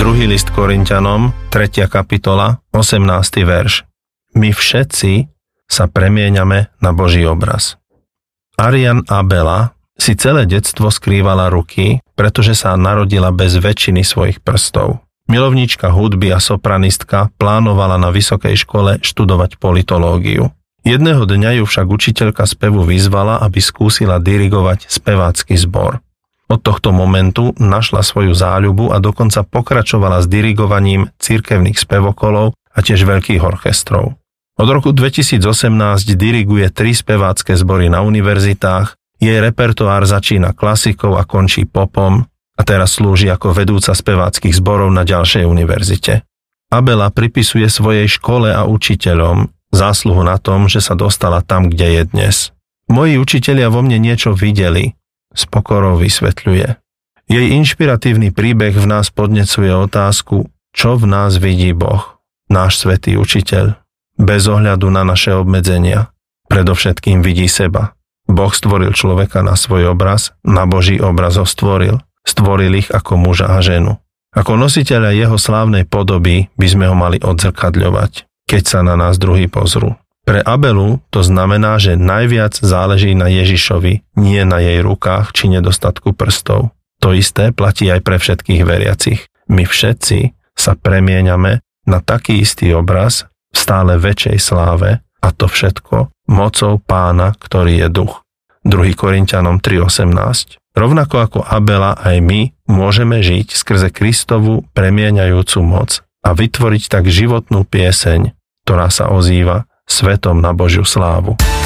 Druhý list Korinťanom, 3. kapitola, 18. verš. My všetci sa premieňame na Boží obraz. Arian Abela si celé detstvo skrývala ruky, pretože sa narodila bez väčšiny svojich prstov. Milovníčka hudby a sopranistka plánovala na vysokej škole študovať politológiu. Jedného dňa ju však učiteľka spevu vyzvala, aby skúsila dirigovať spevácky zbor. Od tohto momentu našla svoju záľubu a dokonca pokračovala s dirigovaním cirkevných spevokolov a tiež veľkých orchestrov. Od roku 2018 diriguje 3 spevácke zbory na univerzitách, jej repertoár začína klasikou a končí popom a teraz slúži ako vedúca speváckych zborov na ďalšej univerzite. Abela pripisuje svojej škole a učiteľom zásluhu na tom, že sa dostala tam, kde je dnes. Moji učitelia vo mne niečo videli, s pokorou vysvetľuje. Jej inšpiratívny príbeh v nás podnecuje otázku, čo v nás vidí Boh, náš svätý učiteľ. Bez ohľadu na naše obmedzenia. Predovšetkým vidí seba. Boh stvoril človeka na svoj obraz, na Boží obraz ho stvoril. Stvoril ich ako muža a ženu. Ako nositeľa jeho slávnej podoby by sme ho mali odzrkadľovať, keď sa na nás druhí pozrú. Pre Abelu to znamená, že najviac záleží na Ježišovi, nie na jej rukách či nedostatku prstov. To isté platí aj pre všetkých veriacich. My všetci sa premieňame na taký istý obraz v stále väčšej sláve a to všetko mocou Pána, ktorý je duch. 2. Korinťanom 3.18. Rovnako ako Abela aj my môžeme žiť skrze Kristovu premieňajúcu moc a vytvoriť tak životnú pieseň, ktorá sa ozýva svetom na Božiu slávu.